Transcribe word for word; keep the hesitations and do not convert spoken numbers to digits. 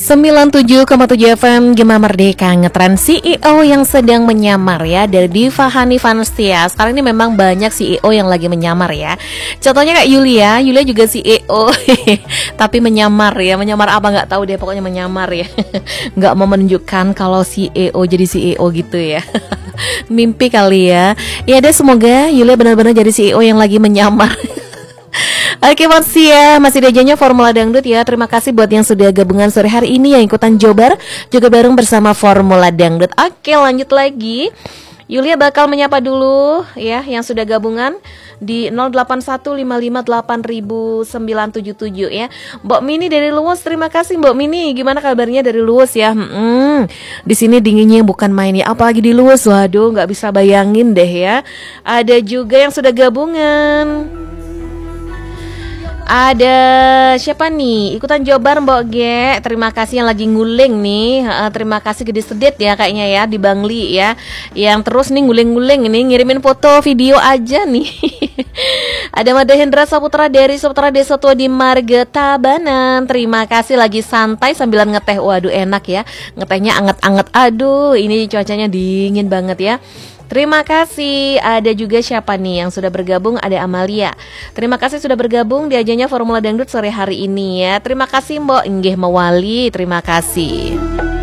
sembilan puluh tujuh koma tujuh F M Gema Merdeka ngetren C E O yang sedang menyamar ya, dari Diva Hani Vanastia. Sekarang ini memang banyak C E O yang lagi menyamar ya. Contohnya kayak Yulia, Yulia juga C E O tapi menyamar ya. Menyamar apa nggak tahu deh, pokoknya menyamar ya. Nggak mau menunjukkan kalau C E O jadi C E O gitu ya. Mimpi kali ya. Ya deh, semoga Yulia benar-benar jadi C E O yang lagi menyamar. Oke, masih ya, masih diajanya Formula Dangdut ya. Terima kasih buat yang sudah gabungan sore hari ini yang ikutan Jobar juga bareng bersama Formula Dangdut. Oke, lanjut lagi. Yulia bakal menyapa dulu ya yang sudah gabungan di nol delapan satu lima lima delapan sembilan tujuh tujuh ya. Mbok Mini dari Luwus, terima kasih Mbok Mini. Gimana kabarnya dari Luwus ya? Hmm, di sini dinginnya bukan main ya, apalagi di Luwus. Waduh, nggak bisa bayangin deh ya. Ada juga yang sudah gabungan. Ada siapa nih? Ikutan Jobar Mbok Ge. Terima kasih yang lagi nguling nih. uh, Terima kasih Gede Sedit ya kayaknya ya, di Bangli ya, yang terus nih nguling-nguling ini, ngirimin foto video aja nih. Ada Mada Hendra Saputra dari Saputra Desa Tua di Marga Tabanan. Terima kasih lagi santai sambilan ngeteh. Waduh enak ya, ngetehnya anget-anget. Aduh, ini cuacanya dingin banget ya. Terima kasih. Ada juga siapa nih yang sudah bergabung? Ada Amalia. Terima kasih sudah bergabung di ajanya Formula Dangdut sore hari ini ya. Terima kasih Mbok Inggih Mewali. Terima kasih.